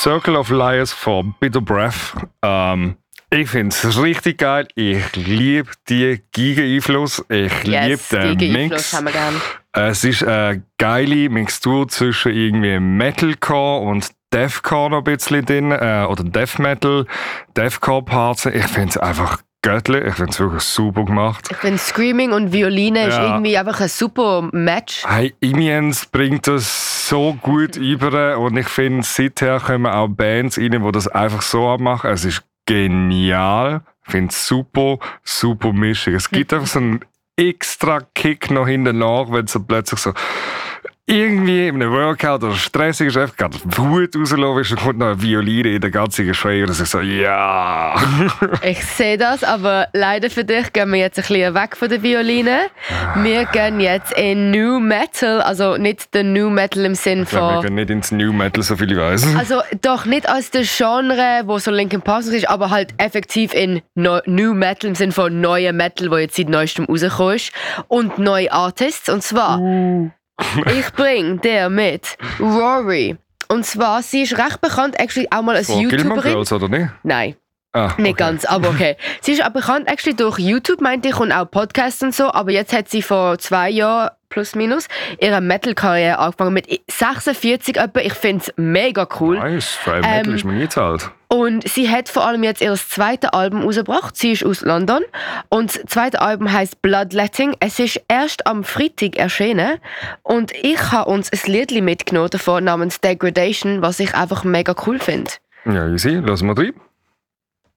Circle of Liars von Bitter Breath. Ich finde es richtig geil. Ich liebe die Giga-Einfluss. Ich liebe den Mix. Haben wir gern. Es ist eine geile Mixtur zwischen irgendwie Metalcore und Deathcore noch ein bisschen drin. Oder Death Metal, Deathcore-Parts. Ich finde es einfach göttlich. Ich finde es wirklich super gemacht. Ich finde Screaming und Violine ist irgendwie einfach ein super Match. Hey, Imiens bringt das so gut über. Und ich finde, seither kommen auch Bands rein, die das einfach so machen. Es ist genial. Ich finde es super, super Mischung. Es gibt einfach so einen extra Kick noch hinten nach, wenn so plötzlich so irgendwie in einem Workout oder stressig ist, einfach gerade Wut rauslassen ist, dann kommt noch eine Violine in der ganzen Geschrei und ich so, ja. Ich sehe das, aber leider für dich gehen wir jetzt ein bisschen weg von der Violine. Wir gehen jetzt in New Metal, also nicht den New Metal im Sinn von... Wir gehen nicht ins New Metal, so viel ich weiss. Also doch nicht als der Genre, wo so Linkin Park ist, aber halt effektiv in New Metal im Sinn von neuer Metal, wo jetzt seit neuestem rausgekommen ist. Und neue Artists, und zwar... Ich bring dir mit Rory. Und zwar, sie ist recht bekannt, actually auch mal als YouTuberin. Gilmore Girls, oder nicht? Nein. Okay. Nicht ganz, aber okay. Sie ist auch bekannt actually durch YouTube, meinte ich, und auch Podcasts und so. Aber jetzt hat sie vor 2 Jahren, plus minus, ihre Metal-Karriere angefangen mit 46 etwa. Ich finde es mega cool. Nice, für Metal ist mir nie zahlt. Und sie hat vor allem jetzt ihr zweites Album rausgebracht. Sie ist aus London. Und das zweite Album heisst Bloodletting. Es ist erst am Freitag erschienen. Und ich habe uns ein Liedchen mitgenommen davon namens Degradation, was ich einfach mega cool finde. Ja, easy. Lass mal rein.